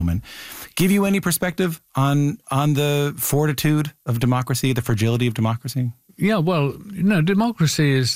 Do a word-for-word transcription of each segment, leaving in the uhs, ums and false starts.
give you any perspective on on the fortitude of democracy, the fragility of democracy? Yeah, well, you know, democracy is,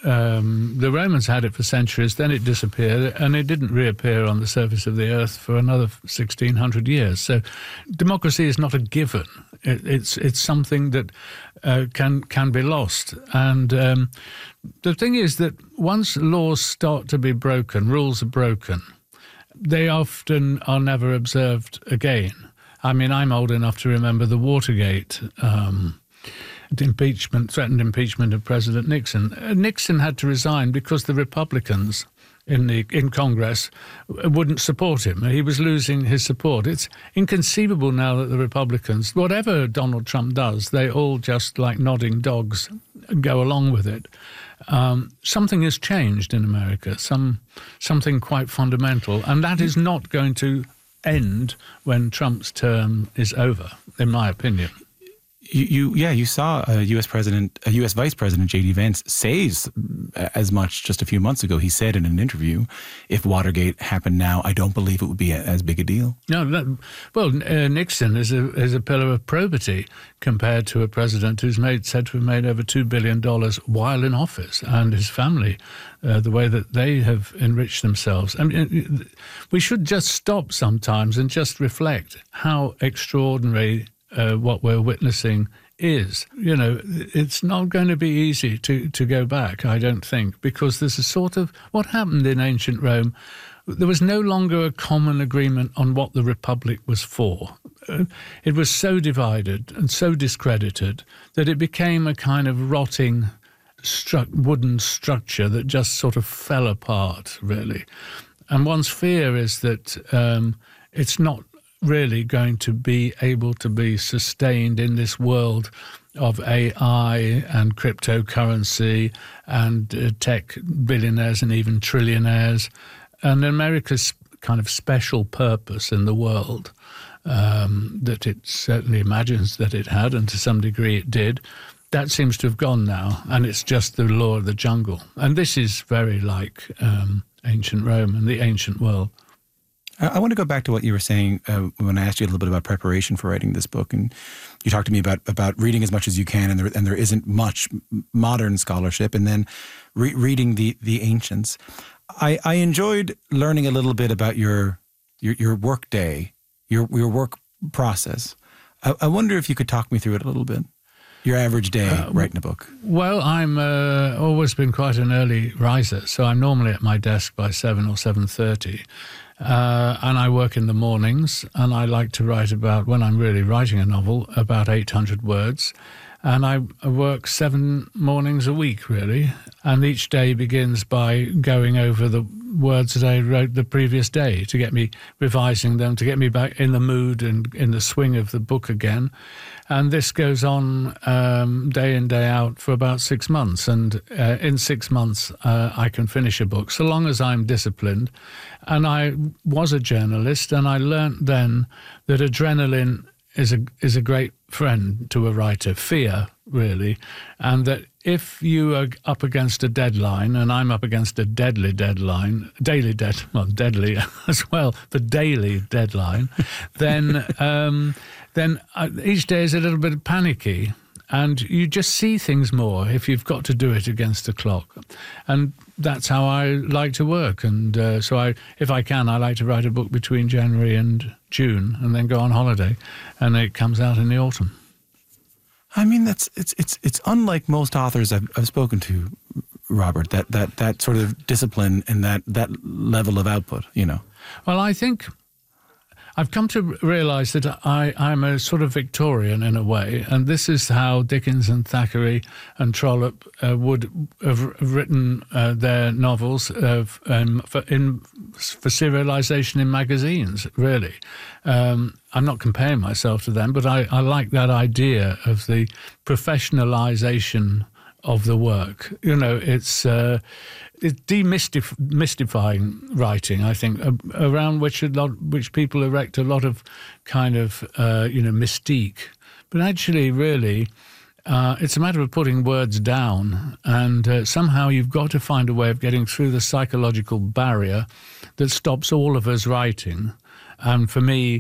um, the Romans had it for centuries, then it disappeared, and it didn't reappear on the surface of the earth for another sixteen hundred years. So democracy is not a given. It, it's it's something that uh, can can be lost. And um, the thing is that once laws start to be broken, rules are broken, they often are never observed again. I mean, I'm old enough to remember the Watergate um impeachment, threatened impeachment of President Nixon. Uh, Nixon had to resign because the Republicans in the in Congress wouldn't support him. He was losing his support. It's inconceivable now that the Republicans, whatever Donald Trump does, they all just like nodding dogs go along with it. Um, something has changed in America, some something quite fundamental, and that is not going to end when Trump's term is over, in my opinion. You, you, yeah, you saw a U S president, a U S Vice President, J D Vance, say as much just a few months ago. He said in an interview, if Watergate happened now, I don't believe it would be a, as big a deal. No, that, well, uh, Nixon is a is a pillar of probity compared to a president who's made said to have made over two billion dollars while in office, and his family, uh, the way that they have enriched themselves. I mean, we should just stop sometimes and just reflect how extraordinary Uh, what we're witnessing is. You know, it's not going to be easy to, to go back, I don't think, because there's a sort of, what happened in ancient Rome, there was no longer a common agreement on what the Republic was for. Uh, it was so divided and so discredited that it became a kind of rotting stru- wooden structure that just sort of fell apart, really. And one's fear is that um, it's not really going to be able to be sustained in this world of A I and cryptocurrency and uh, tech billionaires and even trillionaires. And America's kind of special purpose in the world um, that it certainly imagines that it had, and to some degree it did, that seems to have gone now, and it's just the law of the jungle. And this is very like um, ancient Rome and the ancient world. I want to go back to what you were saying uh, when I asked you a little bit about preparation for writing this book, and you talked to me about about reading as much as you can, and there and there isn't much modern scholarship, and then re- reading the the ancients. I, I enjoyed learning a little bit about your your, your work day, your your work process. I, I wonder if you could talk me through it a little bit. Your average day uh, writing a book. Well, I'm uh, always been quite an early riser, so I'm normally at my desk by seven or seven thirty. Uh, and I work in the mornings, and I like to write about, when I'm really writing a novel, about eight hundred words. And I, I work seven mornings a week, really. And each day begins by going over the words that I wrote the previous day to get me revising them, to get me back in the mood and in the swing of the book again. And this goes on um, day in, day out for about six months. And uh, in six months, uh, I can finish a book, so long as I'm disciplined. And I was a journalist, and I learnt then that adrenaline is a is a great friend to a writer, fear, really, and that if you are up against a deadline, and I'm up against a deadly deadline, daily dead, well, deadly as well, the daily deadline, then um, then uh, each day is a little bit panicky, and you just see things more if you've got to do it against the clock. And that's how I like to work. And uh, so I, if I can, I like to write a book between January and June and then go on holiday, and it comes out in the autumn. I mean, that's it's it's it's unlike most authors I've, I've spoken to, Robert, that, that that sort of discipline and that, that level of output, you know. Well, I think I've come to realise that I, I'm a sort of Victorian in a way, and this is how Dickens and Thackeray and Trollope uh, would have written uh, their novels uh, um, for, in, for serialisation in magazines, really. Um, I'm not comparing myself to them, but I, I like that idea of the professionalisation of the work. You know, it's uh, it's demystifying writing, I think, uh, around which a lot, which people erect a lot of kind of uh, you know mystique. But actually, really, uh, it's a matter of putting words down, and uh, somehow you've got to find a way of getting through the psychological barrier that stops all of us writing. And for me,